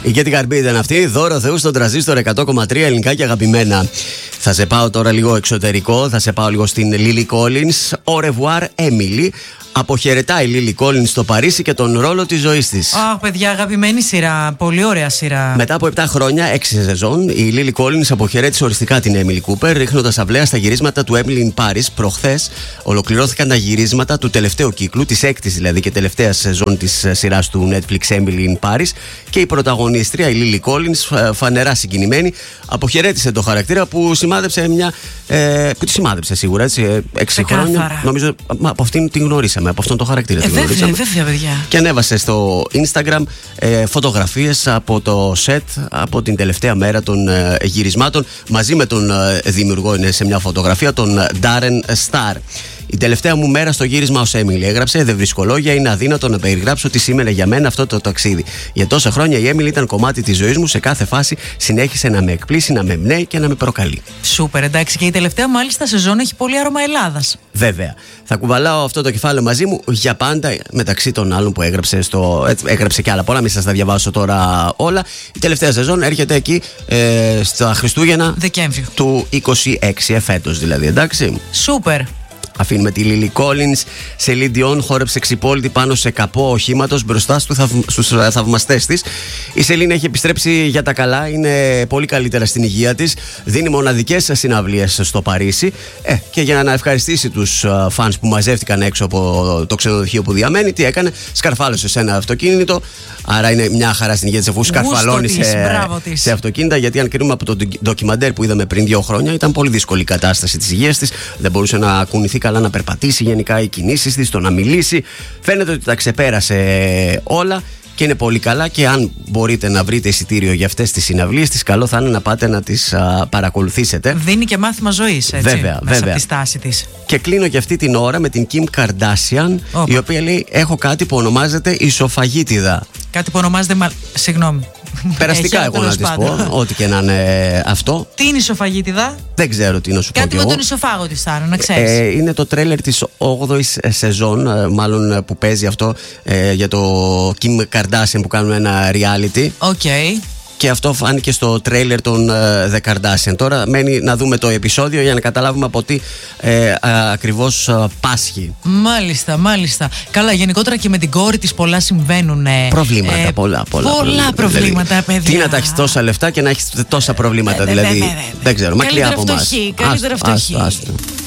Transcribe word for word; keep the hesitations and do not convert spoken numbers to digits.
Η Κέτι Καρμπή ήταν αυτή. Δώρο Θεού στον τραζίστορ εκατό κόμμα τρία, ελληνικά και αγαπημένα. Θα σε πάω τώρα λίγο εξωτερικό. Θα σε πάω λίγο στην Lily Collins. Au revoir, Emily. Αποχαιρετάει η Lily Collins στο Παρίσι και τον ρόλο της ζωής της. Αχ, oh, παιδιά, αγαπημένη σειρά. Πολύ ωραία σειρά. Μετά από επτά χρόνια, έξι σεζόν, η Lily Collins αποχαιρέτησε οριστικά την Emily Cooper, ρίχνοντας αυλαία στα γυρίσματα του Emily in Paris. Προχθές ολοκληρώθηκαν τα γυρίσματα του τελευταίου κύκλου, της έκτης δηλαδή και τελευταίας σεζόν της σειράς του Netflix Emily in Paris. Και η πρωταγωνίστρια, η Lily Collins, φανερά συγκινημένη, αποχαιρέτησε το χαρακτήρα που σημάδεψε μια. Ε, που τη σημάδεψε σίγουρα, έτσι. Έξι χρόνια. Νομίζω από αυτήν την γνωρίσαμε. Από αυτόν τον χαρακτήρα ε, την βέβαια, γνωρίσαμε. Βέβαια, παιδιά. Και ανέβασε στο Instagram ε, φωτογραφίες από το set από την τελευταία μέρα των ε, γυρισμάτων. Μαζί με τον ε, δημιουργό, είναι σε μια φωτογραφία, τον Darren Star. Η τελευταία μου μέρα στο γύρισμα ως Emily, έγραψε. Δεν βρίσκω λόγια, είναι αδύνατο να περιγράψω τι σήμαινε για μένα αυτό το ταξίδι. Για τόσα χρόνια η Emily ήταν κομμάτι της ζωής μου. Σε κάθε φάση συνέχισε να με εκπλήσει, να με εμπνέει και να με προκαλεί. Σούπερ, εντάξει. Και η τελευταία μάλιστα σεζόν έχει πολύ άρωμα Ελλάδας. Βέβαια. Θα κουβαλάω αυτό το κεφάλαιο μαζί μου για πάντα, μεταξύ των άλλων που έγραψε. Στο, έγραψε και άλλα πολλά, μην σας τα διαβάσω τώρα όλα. Η τελευταία σεζόν έρχεται εκεί ε, στα Χριστούγεννα Δεκέμβριο του είκοσι έξι, εφέτος δηλαδή, εντάξει. Σούπερ. Αφήνουμε τη Lily Collins. Σε Λιντιόν χόρεψε ξυπόλυτη πάνω σε καπό οχήματος μπροστά στους θαυμαστές της. Η Σελήνη έχει επιστρέψει για τα καλά. Είναι πολύ καλύτερα στην υγεία της. Δίνει μοναδικές συναυλίες στο Παρίσι. Ε, και για να ευχαριστήσει τους φανς που μαζεύτηκαν έξω από το ξενοδοχείο που διαμένει, τι έκανε? Σκαρφάλωσε σε ένα αυτοκίνητο. Άρα είναι μια χαρά στην υγεία της, αφού σκαρφαλώνει σε, σε αυτοκίνητα. Γιατί αν κρίνουμε από το ντοκιμαντέρ που είδαμε πριν δύο χρόνια, ήταν πολύ δύσκολη η κατάσταση της υγείας της. Δεν μπορούσε να κουνηθεί καλά, να περπατήσει γενικά, οι κινήσεις της, το να μιλήσει. Φαίνεται ότι τα ξεπέρασε όλα και είναι πολύ καλά. Και αν μπορείτε να βρείτε εισιτήριο για αυτές τις συναυλίες της, καλό θα είναι να πάτε να τις α, παρακολουθήσετε. Δίνει και μάθημα ζωής, έτσι, βέβαια, μέσα βέβαια. από τη στάση της. Και κλείνω και αυτή την ώρα με την Kim Kardashian, Οπα. η οποία λέει: έχω κάτι που ονομάζεται ισοφαγίτιδα. Κάτι που ονομάζεται. Μα... Συγγνώμη. Περαστικά, εγώ να της πω, ό,τι και να είναι αυτό. Τι είναι ισοφαγίτιδα? Δεν ξέρω τι να σου πω. Κάτι με τον ισοφάγο της, Άρα, να ξέρεις. Ε, είναι το τρέλερ της όγδοης σεζόν, μάλλον που παίζει αυτό ε, για το Kim Kardashian που κάνουν ένα reality. Οκ. Okay. Και αυτό φάνηκε στο τρέιλερ των uh, The Kardashian. Τώρα μένει να δούμε το επεισόδιο για να καταλάβουμε από τι ε, ακριβώς uh, πάσχει. Μάλιστα, μάλιστα. Καλά, γενικότερα και με την κόρη της πολλά συμβαίνουν. Ε, προβλήματα, ε, πολλά, πολλά. Πολλά προβλήματα, δηλαδή, παιδιά. Τι να τα έχεις τόσα λεφτά και να έχεις τόσα προβλήματα, ε, δηλαδή. δε, δε, δε, δε. Δεν ξέρω, μακριά από εμάς. Καλύτερα φτωχή.